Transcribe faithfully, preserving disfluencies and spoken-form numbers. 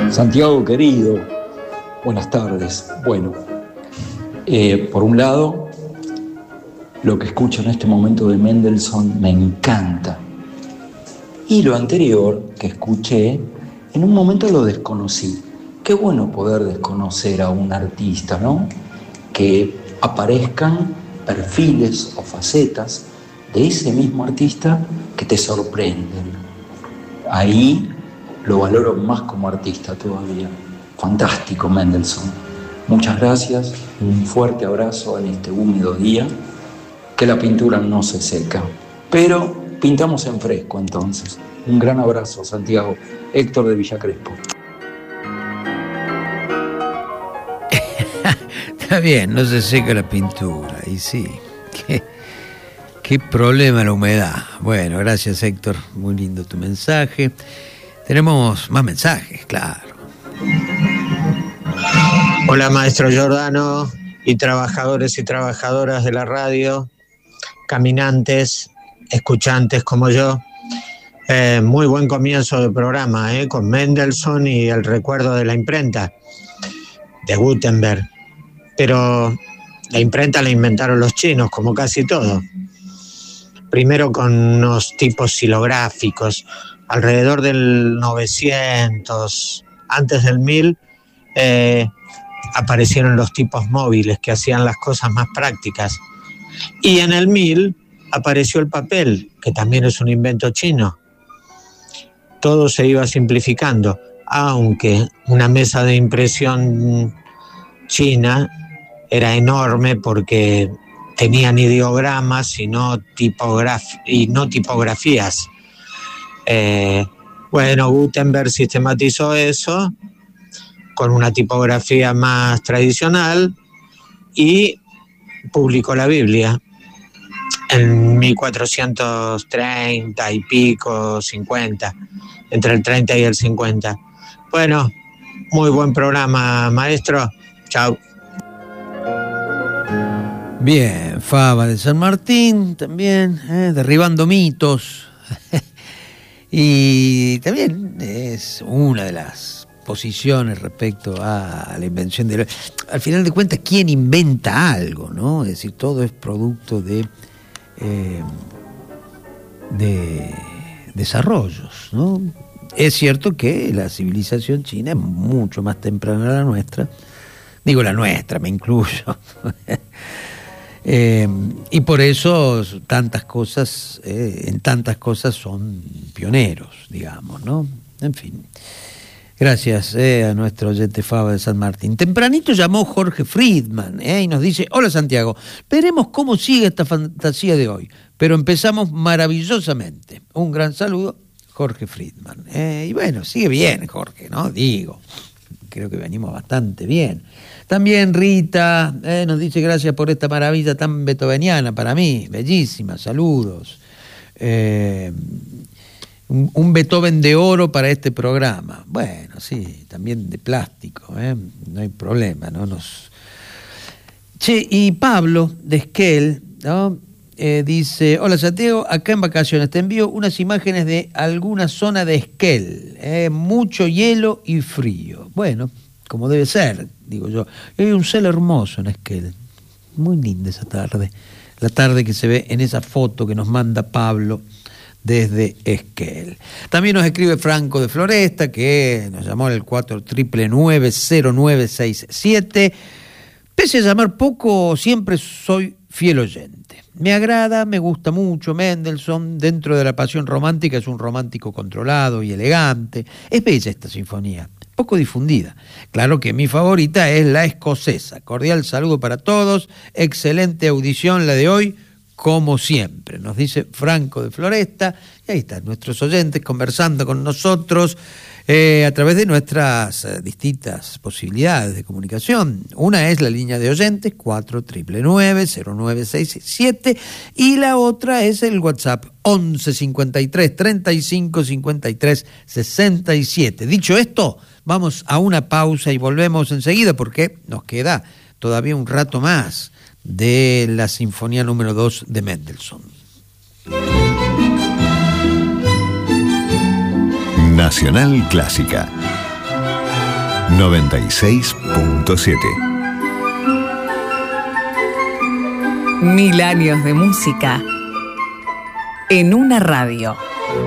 Santiago querido, buenas tardes. Bueno, eh, por un lado, lo que escucho en este momento de Mendelssohn me encanta. Y lo anterior que escuché, en un momento lo desconocí. Qué bueno poder desconocer a un artista, ¿no? Que aparezcan perfiles o facetas de ese mismo artista que te sorprenden. Ahí lo valoro más como artista todavía. Fantástico, Mendelssohn. Muchas gracias, un fuerte abrazo en este húmedo día. Que la pintura no se seca, pero pintamos en fresco entonces. Un gran abrazo, Santiago. Héctor de Villa Crespo. Está bien, no se seca la pintura, y sí. ¿Qué, qué problema la humedad? Bueno, gracias, Héctor. Muy lindo tu mensaje. Tenemos más mensajes, claro. Hola, maestro Giordano y trabajadores y trabajadoras de la radio, caminantes, escuchantes como yo. Eh, muy buen comienzo del programa, eh, con Mendelssohn y el recuerdo de la imprenta de Gutenberg. Pero la imprenta la inventaron los chinos, como casi todo. Primero con unos tipos xilográficos, alrededor del novecientos, antes del mil, eh, aparecieron los tipos móviles que hacían las cosas más prácticas. Y en el mil apareció el papel, que también es un invento chino. Todo se iba simplificando, aunque una mesa de impresión china era enorme porque tenían ideogramas y no, tipograf- y no tipografías. Eh, bueno, Gutenberg sistematizó eso con una tipografía más tradicional y publicó la Biblia en mil cuatrocientos treinta y pico, cincuenta, entre el treinta y el cincuenta. Bueno, muy buen programa, maestro. Chao. Bien, Faba de San Martín también, eh, derribando mitos. Y también es una de las posiciones respecto a la invención de... Al final de cuentas, ¿quién inventa algo, no? Es decir, todo es producto de, eh, de desarrollos, ¿no? Es cierto que la civilización china es mucho más temprana que la nuestra. Digo la nuestra, me incluyo. Eh, y por eso tantas cosas, eh, en tantas cosas son pioneros, digamos, ¿no? En fin. Gracias eh, a nuestro oyente Faba de San Martín. Tempranito llamó Jorge Friedman eh, y nos dice: hola Santiago, veremos cómo sigue esta fantasía de hoy, pero empezamos maravillosamente. Un gran saludo, Jorge Friedman. Eh, y bueno, sigue bien Jorge, ¿no? Digo, creo que venimos bastante bien. También Rita eh, nos dice: gracias por esta maravilla tan beethoveniana para mí, bellísima, saludos. Eh, un, un Beethoven de oro para este programa. Bueno, sí, también de plástico, eh, no hay problema, ¿no? Nos... Che, y Pablo de Esquel, ¿no? Eh, dice: hola Santiago, acá en vacaciones te envío unas imágenes de alguna zona de Esquel, eh, mucho hielo y frío. Bueno, como debe ser, digo yo. Hay un cielo hermoso en Esquel, muy linda esa tarde, la tarde que se ve en esa foto que nos manda Pablo desde Esquel. También nos escribe Franco de Floresta, que nos llamó al cuatro nueve nueve cero nueve seis siete. Pese a llamar poco, siempre soy fiel oyente. Me agrada, me gusta mucho Mendelssohn. Dentro de la pasión romántica es un romántico controlado y elegante. Es bella esta sinfonía, poco difundida. Claro que mi favorita es la escocesa. Cordial saludo para todos. Excelente audición la de hoy, como siempre, nos dice Franco de Floresta. Y ahí están nuestros oyentes conversando con nosotros eh, a través de nuestras eh, distintas posibilidades de comunicación. Una es la línea de oyentes, cuatro nueve nueve cero nueve seis siete, y la otra es el WhatsApp, once cincuenta y tres treinta y cinco cincuenta y tres sesenta y siete. Dicho esto, vamos a una pausa y volvemos enseguida porque nos queda todavía un rato más de la Sinfonía número dos de Mendelssohn. Nacional Clásica. noventa y seis punto siete. Mil años de música en una radio.